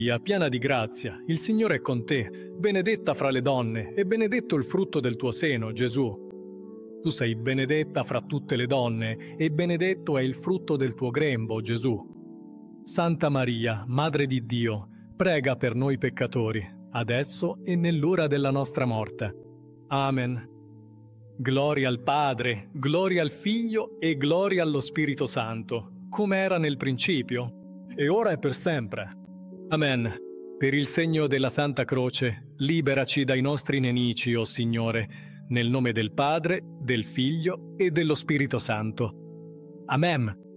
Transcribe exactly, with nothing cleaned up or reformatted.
piena di grazia, il Signore è con te, benedetta fra le donne, e benedetto il frutto del tuo seno, Gesù. Tu sei benedetta fra tutte le donne, e benedetto è il frutto del tuo grembo, Gesù. Santa Maria, Madre di Dio, prega per noi peccatori, adesso e nell'ora della nostra morte. Amen. Gloria al Padre, gloria al Figlio e gloria allo Spirito Santo, come era nel principio, e ora e per sempre. Amen. Per il segno della Santa Croce, liberaci dai nostri nemici, o Signore, nel nome del Padre, del Figlio e dello Spirito Santo. Amen.